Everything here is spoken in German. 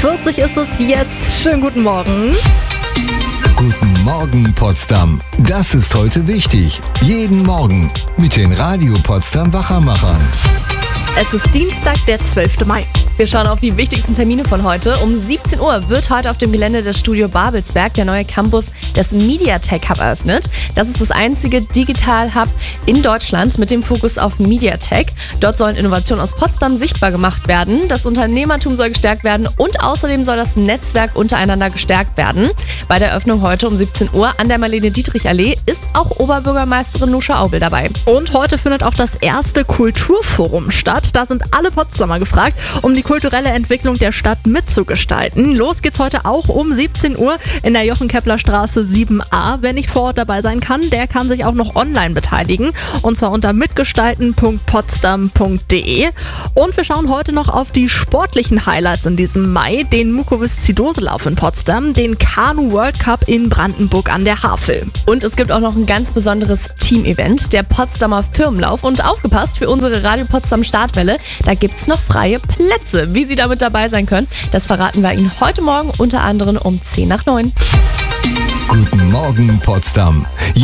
6:40 ist es jetzt. Schönen guten Morgen. Guten Morgen, Potsdam. Das ist heute wichtig. Jeden Morgen mit den Radio Potsdam Wachermachern. Es ist Dienstag, der 12. Mai. Wir schauen auf die wichtigsten Termine von heute. Um 17 Uhr wird heute auf dem Gelände des Studio Babelsberg der neue Campus des MediaTek Hub eröffnet. Das ist das einzige Digital-Hub in Deutschland mit dem Fokus auf MediaTek. Dort sollen Innovationen aus Potsdam sichtbar gemacht werden. Das Unternehmertum soll gestärkt werden und außerdem soll das Netzwerk untereinander gestärkt werden. Bei der Eröffnung heute um 17 Uhr an der Marlene-Dietrich-Allee ist auch Oberbürgermeisterin Nuscha Aubel dabei. Und heute findet auch das erste Kulturforum statt. Da sind alle Potsdamer gefragt, um die kulturelle Entwicklung der Stadt mitzugestalten. Los geht's heute auch um 17 Uhr in der Jochen-Kepler-Straße 7a. Wer nicht vor Ort dabei sein kann, der kann sich auch noch online beteiligen. Und zwar unter mitgestalten.potsdam.de. Und wir schauen heute noch auf die sportlichen Highlights in diesem Mai. Den Mukoviszidose-Lauf in Potsdam, den Kanu-World Cup in Brandenburg an der Havel. Und es gibt auch noch ein ganz besonderes Team-Event, der Potsdamer Firmenlauf. Und aufgepasst, für unsere Radio Potsdam Startwelle, da gibt's noch freie Plätze. Wie Sie damit dabei sein können, das verraten wir Ihnen heute Morgen unter anderem um 8:50. Guten Morgen, Potsdam.